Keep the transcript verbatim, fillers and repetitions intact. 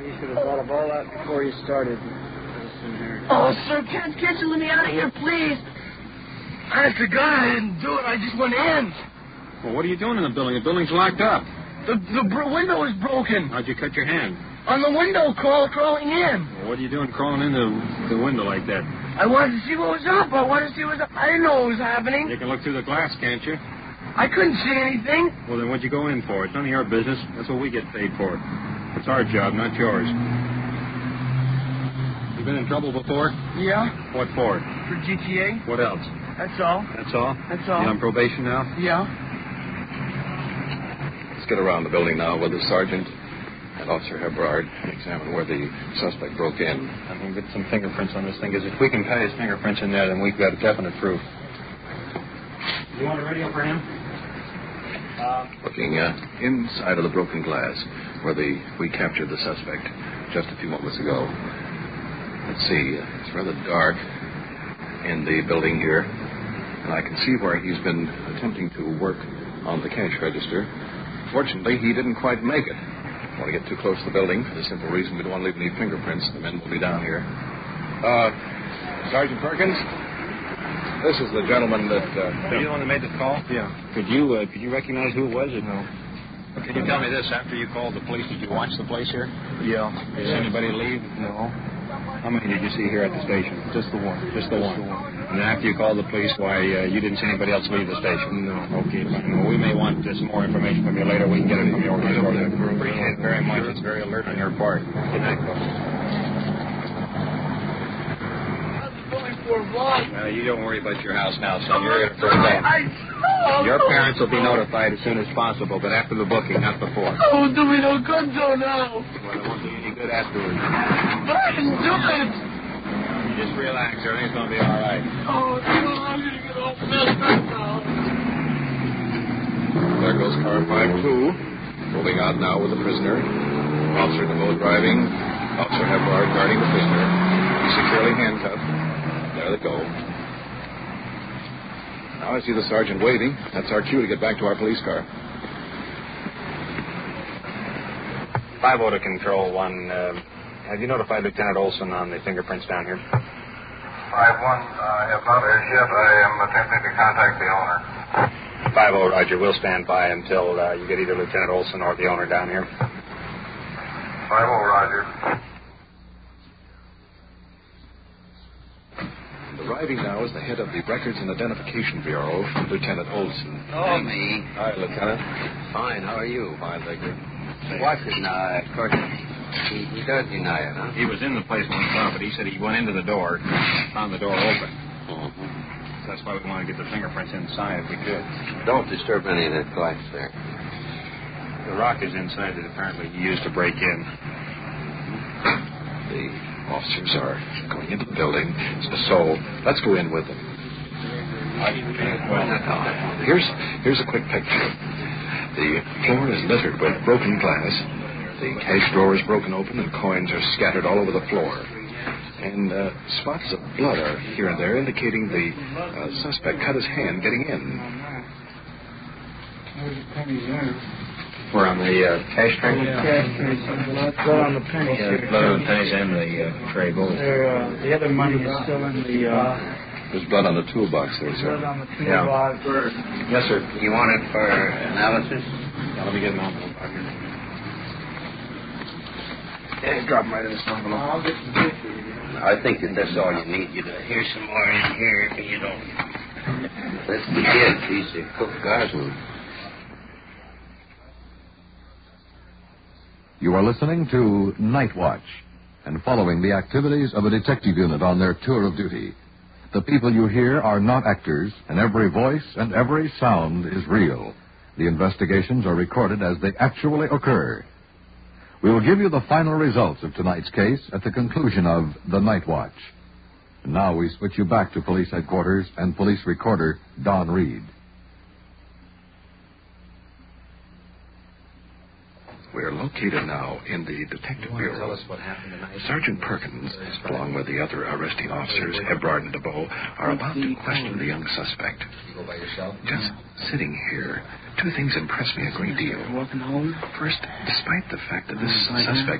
you should have thought of all that before you started. Listen here. Oh, sir, can't, can't you let me out of here, please? Honest to God, I didn't do it. I just went in. Well, what are you doing in the building? The building's locked up. The the br- window is broken. How'd you cut your hand? On the window, crawl, crawling in. Well, what are you doing crawling into the window like that? I wanted to see what was up. I wanted to see what was up. I didn't know what was happening. You can look through the glass, can't you? I couldn't see anything. Well, then what'd you go in for? It's none of your business. That's what we get paid for. It's our job, not yours. You been in trouble before? Yeah. What for? For G T A. What else? That's all. That's all? That's all. You on probation now? Yeah. Let's get around the building now with the sergeant and Officer Hebrard and examine where the suspect broke in. I'm going to get some fingerprints on this thing, because if we can tie his fingerprints in there, then we've got definite proof. You want a radio for him? Uh, Looking uh, inside of the broken glass where the we captured the suspect just a few moments ago. Let's see, uh, it's rather dark in the building here, and I can see where he's been attempting to work on the cash register. Fortunately, he didn't quite make it. I don't want to get too close to the building for the simple reason we don't want to leave any fingerprints. The men will be down here. Uh, Sergeant Perkins, this is the gentleman that... Uh, Are you the one that made the call? Yeah. Could you uh, could you recognize who it was or no? Can you tell me this? After you called the police, did you watch the place here? Yeah. Did anybody leave? No. How many did you see here at the station? Just the one. Just the one. And then after you called the police, why, uh, you didn't see anybody else leave the station? No. Okay, fine. Well, we may want uh, some more information from you later. We can get it from your recorder. Appreciate it very much. It's very alert on your part. Good night, folks. Well, you don't worry about your house now, son. You're here for a day. Your parents will be notified as soon as possible, but after the booking, not before. Oh, do me no good, though, now. Well, it won't do you any good afterwards. But I didn't do it. You just relax. Everything's going to be all right. Oh, no, I'm going to get all messed up now. There goes car five two, moving out now with the prisoner. Officer DeMoe driving. Officer Hebrard guarding the prisoner. He's securely handcuffed. There they go. Now I see the sergeant waving. That's our cue to get back to our police car. five oh to Control one. Uh, have you notified Lieutenant Olson on the fingerprints down here? five one, I have not as yet. I am attempting to contact the owner. five oh, Roger. We'll stand by until uh, you get either Lieutenant Olson or the owner down here. five oh, Roger. Arriving now is the head of the Records and Identification Bureau, Lieutenant Olson. Oh, me. Hi, Lieutenant. Fine, how are you? Fine, thank you. Watch it now. Of course, he, he does deny it, huh? He was in the place when we saw him, but he said he went into the door, found the door open. Mm-hmm. So that's why we want to get the fingerprints inside if we could. Don't disturb any of that glass there. The rock is inside that apparently he used to break in. The officers are going into the building, so let's go in with them. Here's, here's a quick picture. The floor is littered with broken glass. The cash drawer is broken open and coins are scattered all over the floor. And uh, spots of blood are here and there, indicating the uh, suspect cut his hand getting in. We're on the uh, cash tray? Yeah. Cash tray, some blood, blood on the pennies. Yeah, here. blood on the pennies and the uh, tray both. There, uh, the other money is still in the, uh... There's blood on the toolbox there, sir. blood on the Yeah. toolbox. Yes, sir. You want it for analysis? Yeah, let me get an envelope out here. Yeah, drop them right in this envelope. I'll get some pictures. I think that that's all you need. You here's some more in here if you don't. That's the kid. He's a cook Gosling. You are listening to Night Watch and following the activities of a detective unit on their tour of duty. The people you hear are not actors, and every voice and every sound is real. The investigations are recorded as they actually occur. We will give you the final results of tonight's case at the conclusion of The Night Watch. And now we switch you back to police headquarters and police recorder Don Reed. We are located now in the Detective Bureau. Tell us what happened tonight. Sergeant Perkins, along with the other arresting officers, Hebrard and DeBoe, are about to question the young suspect. You go by yourself? Just sitting here, two things impress me a great deal. Walking home? First, despite the fact that this suspect